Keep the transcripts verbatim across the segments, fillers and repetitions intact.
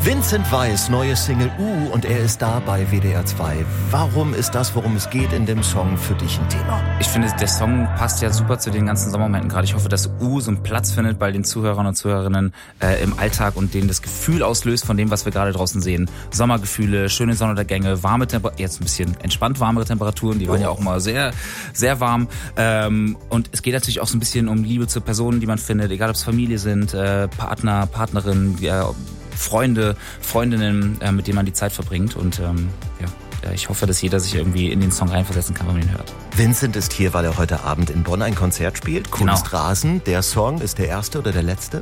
Vincent Weiss, neue Single U und er ist da bei W D R zwei. Warum ist das, worum es geht in dem Song, für dich ein Thema? Ich finde, der Song passt ja super zu den ganzen Sommermomenten gerade. Ich hoffe, dass U so einen Platz findet bei den Zuhörern und Zuhörerinnen äh, im Alltag und denen das Gefühl auslöst von dem, was wir gerade draußen sehen. Sommergefühle, schöne Sonnenuntergänge, warme Temperaturen, jetzt ein bisschen entspannt warmere Temperaturen, die waren ja auch mal sehr, sehr warm. Ähm, und es geht natürlich auch so ein bisschen um Liebe zu Personen, die man findet, egal ob es Familie sind, äh, Partner, Partnerin, äh, Freunde, Freundinnen, äh, mit denen man die Zeit verbringt. Und ähm, ja, ich hoffe, dass jeder sich irgendwie in den Song reinversetzen kann, wenn man ihn hört. Vincent ist hier, weil er heute Abend in Bonn ein Konzert spielt. Kunstrasen, genau. Der Song ist der erste oder der letzte?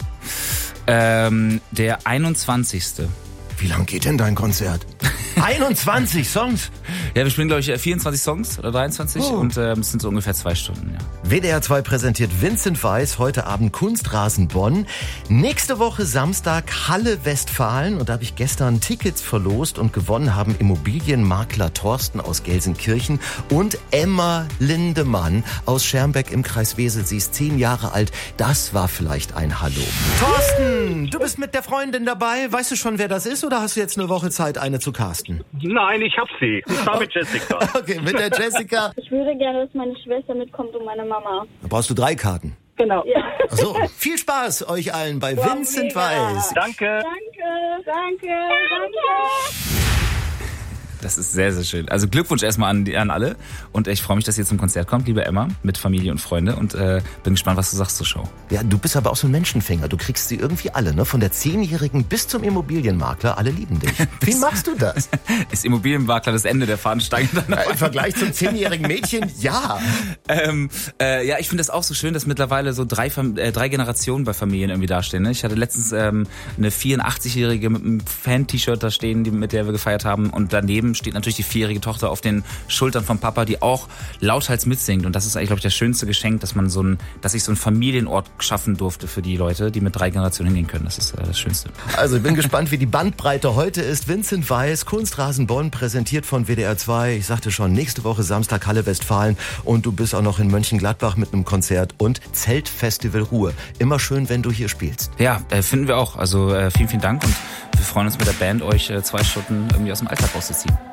Ähm, der einundzwanzigste Wie lang geht denn dein Konzert? einundzwanzig Songs? Ja, wir spielen, glaube ich, vierundzwanzig Songs oder dreiundzwanzig oh. und ähm, es sind so ungefähr zwei Stunden, ja. W D R zwei präsentiert Vincent Weiss heute Abend Kunstrasen Bonn. Nächste Woche Samstag Halle Westfalen und da habe ich gestern Tickets verlost und gewonnen haben Immobilienmakler Thorsten aus Gelsenkirchen und Emma Lindemann aus Schermbeck im Kreis Wesel. Sie ist zehn Jahre alt. Das war vielleicht ein Hallo. Thorsten, du bist mit der Freundin dabei. Weißt du schon, wer das ist oder hast du jetzt eine Woche Zeit, eine zu casten? Nein, ich hab sie. Ich war mit Jessica. Okay, mit der Jessica. Ich würde gerne, dass meine Schwester mitkommt und meine Mama. Da brauchst du drei Karten. Genau. Ja. Ach so, viel Spaß euch allen bei wow, Vincent Weiss. Danke. Danke, danke, danke. Das ist sehr, sehr schön. Also Glückwunsch erstmal an, an alle. Und ich freue mich, dass ihr zum Konzert kommt, liebe Emma, mit Familie und Freunde. Und äh, bin gespannt, was du sagst zur Show. Ja, du bist aber auch so ein Menschenfänger. Du kriegst sie irgendwie alle, ne? Von der Zehnjährigen bis zum Immobilienmakler. Alle lieben dich. Wie machst du das? Ist Immobilienmakler das Ende der Fahnenstange? Im Vergleich zum zehnjährigen Mädchen, ja. ähm, äh, ja, ich finde das auch so schön, dass mittlerweile so drei, äh, drei Generationen bei Familien irgendwie dastehen. Ne? Ich hatte letztens ähm, eine vierundachtzigjährige mit einem Fan-T-Shirt da stehen, die, mit der wir gefeiert haben. Und daneben steht natürlich die vierjährige Tochter auf den Schultern vom Papa, die auch lauthals mitsingt. Und das ist eigentlich, glaube ich, das schönste Geschenk, dass man so ein, dass ich so einen Familienort schaffen durfte für die Leute, die mit drei Generationen hingehen können. Das ist äh, das Schönste. Also ich bin gespannt, wie die Bandbreite heute ist. Vincent Weiss, Kunstrasen Bonn, präsentiert von W D R zwei. Ich sagte schon, nächste Woche Samstag Halle Westfalen. Und du bist auch noch in Mönchengladbach mit einem Konzert und Zeltfestival Ruhe. Immer schön, wenn du hier spielst. Ja, äh, finden wir auch. Also äh, vielen, vielen Dank und wir freuen uns mit der Band, euch äh, zwei Stunden irgendwie aus dem Alltag rauszuziehen.